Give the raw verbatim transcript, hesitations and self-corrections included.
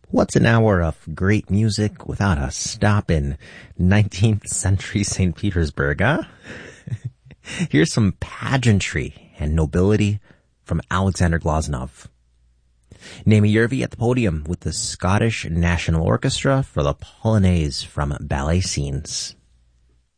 What's an hour of great music without a stop in nineteenth century Saint Petersburg, huh? Here's some pageantry and nobility from Alexander Glazunov. Naomi Yervi at the podium with the Scottish National Orchestra for the Polonaise from Ballet Scenes.